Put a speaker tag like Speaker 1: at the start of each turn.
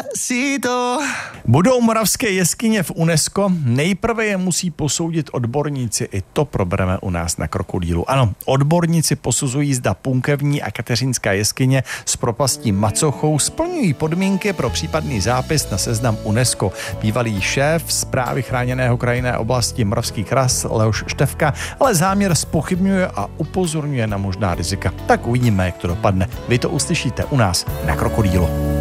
Speaker 1: Despacito. Budou moravské jeskyně v UNESCO? Nejprve je musí posoudit odborníci. I to probereme u nás na Krokodýlu. Ano, odborníci posuzují, zda Punkevní a Kateřinská jeskyně s propastí Macochou splňují podmínky pro případný zápis na seznam UNESCO. Bývalý šéf Správy chráněného krajinné oblasti Moravský Kras Leoš Štefka ale záměr zpochybňuje a upozorňuje na možná rizika. Tak uvidíme, jak to dopadne. Vy to uslyšíte u nás na Krokodýlu.